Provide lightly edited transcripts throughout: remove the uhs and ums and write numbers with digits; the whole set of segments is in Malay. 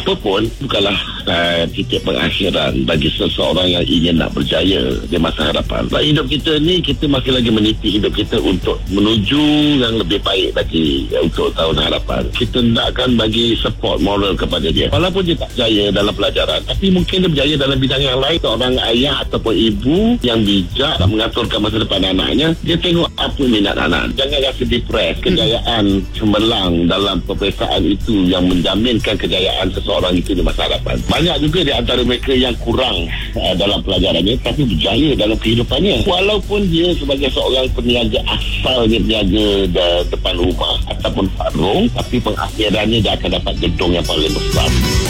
apa pun bukanlah titik pengakhiran bagi seseorang yang ingin nak berjaya di masa hadapan. Hidup kita ni, kita masih lagi meniti hidup kita untuk menuju yang lebih baik lagi untuk tahun hadapan. Kita hendakkan bagi support moral kepada dia. Walaupun dia tak berjaya dalam pelajaran, tapi mungkin dia berjaya dalam bidang yang lain. Seorang ayah ataupun ibu yang bijak nak mengaturkan masa depan anaknya, dia tengok apa minat anak. Jangan rasa depres. Kejayaan cemerlang dalam peperiksaan itu yang menjaminkan kejayaan seseorang itu di masa hadapan. Banyak juga di antara mereka yang kurang dalam pelajarannya tapi berjaya dalam kehidupannya. Walaupun dia sebagai seorang peniaga, asalnya peniaga depan rumah ataupun warung, tapi pengakhirannya dia akan dapat gedung yang paling besar.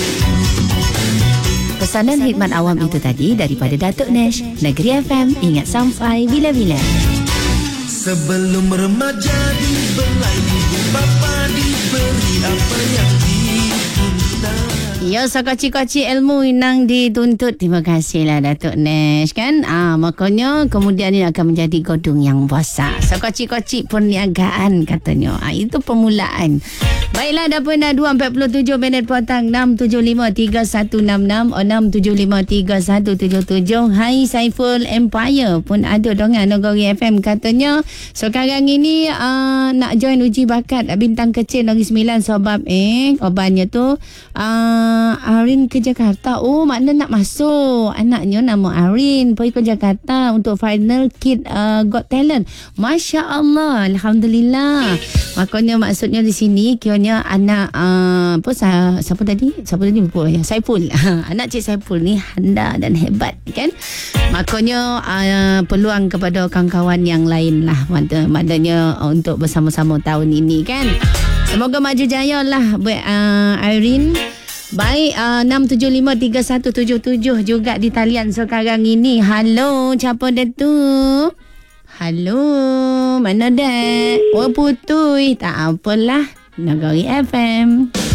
Pesanan hikmat awam itu tadi daripada Datuk Nash. Negeri FM, ingat sampai bila-bila. Sebelum remaja dibelai, ibu bapa diberi apa yang diminta. Ya, sekoci-koci ilmu nang dituntut. Terima kasihlah Datuk Nash kan. Makanya kemudian ini akan menjadi godong yang besar. Sekoci-koci perniagaan katanya. Itu permulaan. Baiklah, dah pun dah 2.47 minit petang. 6753166 6753177. Hai Saiful Empire pun ada dengan Negeri FM katanya. Sekarang ini nak join uji bakat bintang kecil Negeri 9 sebab obatnya tu Arin ke Jakarta. Oh, makna nak masuk. Anaknya nama Arin pergi ke Jakarta untuk final Kid Got Talent. Masya Allah, Alhamdulillah. Makanya maksudnya di sini kiranya anak siapa tadi lupa ya, Saiful. Anak Cik Saiful ni handal dan hebat kan. Makanya peluang kepada kawan-kawan yang lain lah maknanya untuk bersama-sama tahun ini kan. Semoga maju jaya lah buat Irene. Baik, 6753177 juga di talian sekarang ini. Halo, siapa dia tu? Halo, mana dah? Oh, putui. Tak apalah. Negeri FM.